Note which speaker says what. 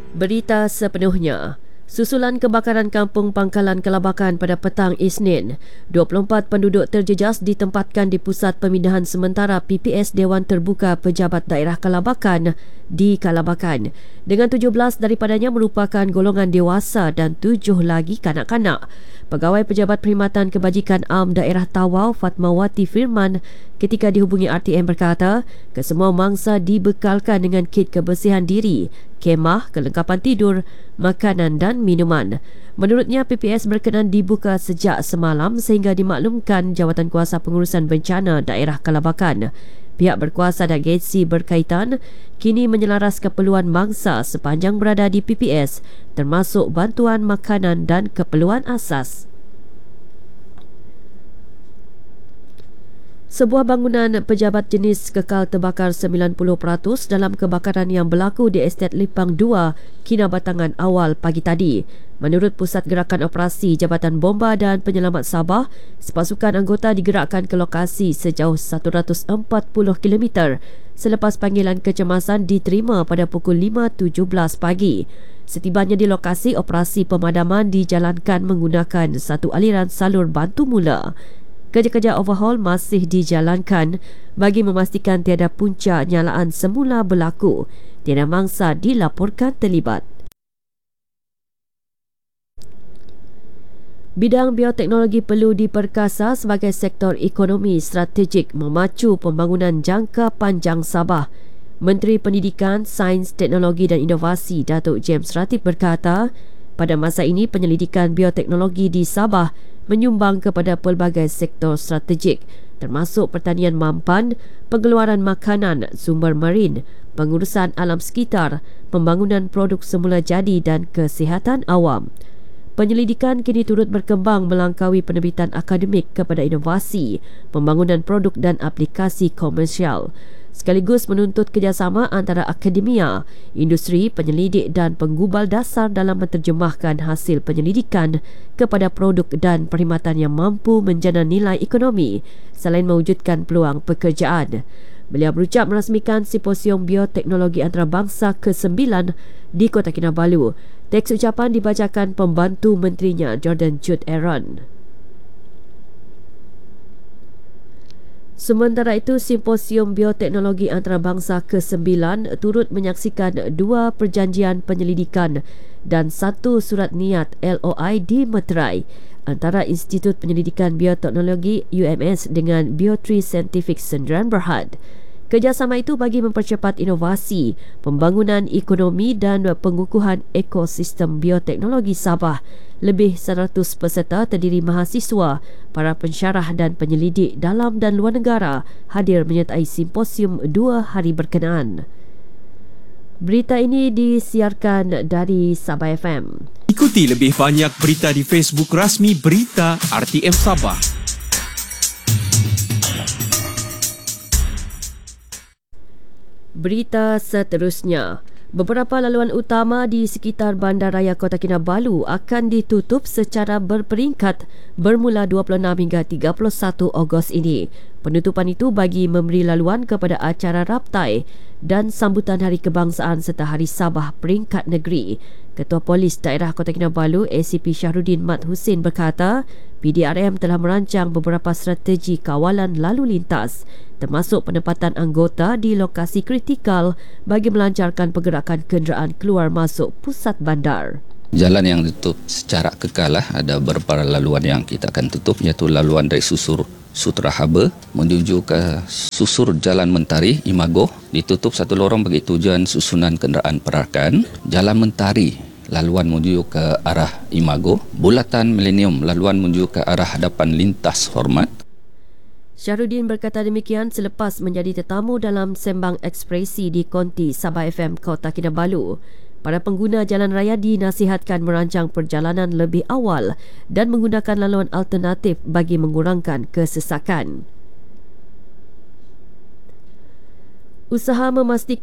Speaker 1: Berita sepenuhnya. Susulan kebakaran kampung Pangkalan Kelabakan pada petang Isnin, 24 penduduk terjejas ditempatkan di Pusat Pemindahan Sementara PPS Dewan Terbuka Pejabat Daerah Kelabakan di Kelabakan. Dengan 17 daripadanya merupakan golongan dewasa dan 7 lagi kanak-kanak. Pegawai Pejabat Perkhidmatan Kebajikan Am Daerah Tawau Fatmawati Firman ketika dihubungi RTM berkata, kesemua mangsa dibekalkan dengan kit kebersihan diri, kemah, kelengkapan tidur, makanan dan minuman. Menurutnya, PPS berkenan dibuka sejak semalam sehingga dimaklumkan Jawatankuasa Pengurusan Bencana Daerah Kelabakan. Pihak berkuasa dan agensi berkaitan kini menyelaras keperluan mangsa sepanjang berada di PPS, termasuk bantuan makanan dan keperluan asas. Sebuah bangunan pejabat jenis kekal terbakar 90% dalam kebakaran yang berlaku di Estet Lipang 2, Kinabatangan awal pagi tadi. Menurut Pusat Gerakan Operasi Jabatan Bomba dan Penyelamat Sabah, sepasukan anggota digerakkan ke lokasi sejauh 140 km selepas panggilan kecemasan diterima pada pukul 5.17 pagi. Setibanya di lokasi, operasi pemadaman dijalankan menggunakan satu aliran salur bantu mula. Kerja-kerja overhaul masih dijalankan bagi memastikan tiada punca nyalaan semula berlaku. Tiada mangsa dilaporkan terlibat. Bidang bioteknologi perlu diperkasa sebagai sektor ekonomi strategik memacu pembangunan jangka panjang Sabah. Menteri Pendidikan, Sains, Teknologi dan Inovasi Datuk James Ratib berkata, pada masa ini penyelidikan bioteknologi di Sabah menyumbang kepada pelbagai sektor strategik termasuk pertanian mampan, pengeluaran makanan, sumber marin, pengurusan alam sekitar, pembangunan produk semula jadi dan kesihatan awam. Penyelidikan kini turut berkembang melangkaui penerbitan akademik kepada inovasi, pembangunan produk dan aplikasi komersial, sekaligus menuntut kerjasama antara akademia, industri, penyelidik dan penggubal dasar dalam menterjemahkan hasil penyelidikan kepada produk dan perkhidmatan yang mampu menjana nilai ekonomi selain mewujudkan peluang pekerjaan. Beliau berucap merasmikan Simposium Bioteknologi Antarabangsa ke-9 di Kota Kinabalu. Teks ucapan dibacakan pembantu menterinya Jordan Jude Aaron. Sementara itu, Simposium Bioteknologi Antarabangsa ke-9 turut menyaksikan 2 perjanjian penyelidikan dan 1 surat niat LOI di Meterai antara Institut Penyelidikan Bioteknologi UMS dengan Biotree Scientific Sdn Bhd. Kerjasama itu bagi mempercepat inovasi, pembangunan ekonomi dan pengukuhan ekosistem bioteknologi Sabah. Lebih 100 peserta terdiri mahasiswa, para pensyarah dan penyelidik dalam dan luar negara hadir menyertai simposium 2 hari berkenaan. Berita ini disiarkan dari Sabah FM.
Speaker 2: Ikuti lebih banyak berita di Facebook rasmi Berita RTM Sabah.
Speaker 1: Berita seterusnya. Beberapa laluan utama di sekitar Bandaraya Kota Kinabalu akan ditutup secara berperingkat bermula 26 hingga 31 Ogos ini. Penutupan itu bagi memberi laluan kepada acara Raptai dan sambutan Hari Kebangsaan serta Hari Sabah peringkat negeri. Ketua Polis Daerah Kota Kinabalu ACP Syahrudin Mat Husin berkata, PDRM telah merancang beberapa strategi kawalan lalu lintas termasuk penempatan anggota di lokasi kritikal bagi melancarkan pergerakan kenderaan keluar masuk pusat bandar.
Speaker 3: Jalan yang ditutup secara kekal ada beberapa laluan yang kita akan tutup, iaitu laluan dari Susur Sutra Harbour menuju ke Susur Jalan Mentari Imago ditutup satu lorong bagi tujuan susunan kenderaan perakan. Jalan Mentari laluan menuju ke arah Imago, Bulatan Millennium laluan menuju ke arah hadapan Lintas Hormat.
Speaker 1: Syahrudin berkata demikian selepas menjadi tetamu dalam sembang ekspresi di Konti Sabah FM Kota Kinabalu. Para pengguna jalan raya dinasihatkan merancang perjalanan lebih awal dan menggunakan laluan alternatif bagi mengurangkan kesesakan. Usaha memastikan